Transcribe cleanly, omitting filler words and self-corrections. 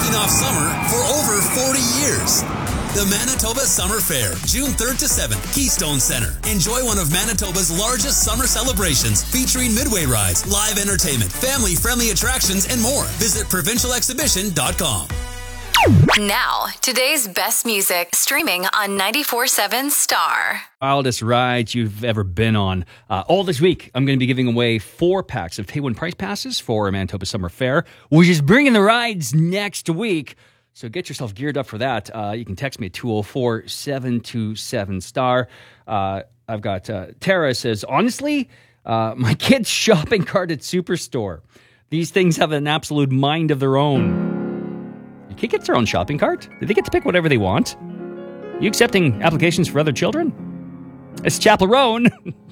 kicking off summer for over 40 years. The Manitoba Summer Fair, June 3rd to 7th, Keystone Center. Enjoy one of Manitoba's largest summer celebrations featuring midway rides, live entertainment, family-friendly attractions, and more. Visit provincialexhibition.com. Now, today's best music streaming on 94.7 Star. Wildest rides you've ever been on. All this week, I'm going to be giving away 4 packs of Pay-One Price passes for Manitoba Summer Fair, which is bringing the rides next week. So get yourself geared up for that. You can text me at 204-727-STAR. I've got Tara says, honestly, my kid's shopping cart at Superstore. These things have an absolute mind of their own. Your kid gets their own shopping cart? Do they get to pick whatever they want? You accepting applications for other children? It's Chapel Roan.